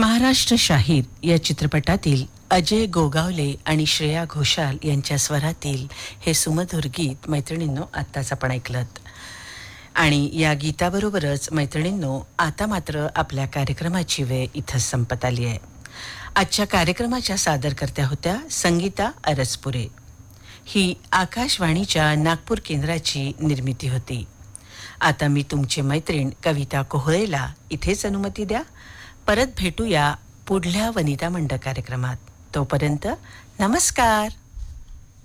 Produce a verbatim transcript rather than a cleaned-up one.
महाराष्ट्र शाहीर या चित्रपटातील अजय गोगावले आणि श्रेया घोषाल यांच्या स्वरातील हे सुमधुर गीत मैत्रिणींनो आत्ताच आपण ऐकलत. आणि या गीताबरोबरच मैत्रिणींनो आता मात्र आपल्या कार्यक्रमाची वेळ इथंच संपत आली आहे. आजच्या कार्यक्रमाच्या सादरकर्त्या होत्या संगीता अरसपुरे. ही आकाशवाणीच्या नागपूर केंद्राची निर्मिती होती. आता मी तुमची मैत्रीण कविता कोहळेला इथेच अनुमती द्या. परत भेटूया पुढल्या वनिता मंडळ कार्यक्रमात. तोपर्यंत नमस्कार.